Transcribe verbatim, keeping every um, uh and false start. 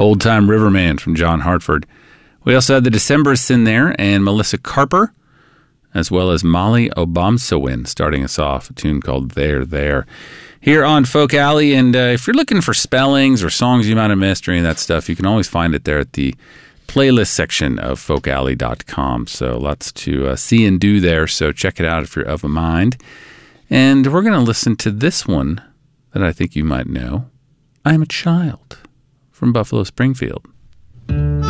Old Time Riverman from John Hartford. We also had the Decemberists in there and Melissa Carper, as well as Molly Obamsawin starting us off, a tune called There, There, here on Folk Alley. And uh, if you're looking for spellings or songs you might have missed or any of that stuff, you can always find it there at the playlist section of folk alley dot com. So lots to uh, see and do there, so check it out if you're of a mind. And we're going to listen to this one that I think you might know. I'm a Child from Buffalo Springfield.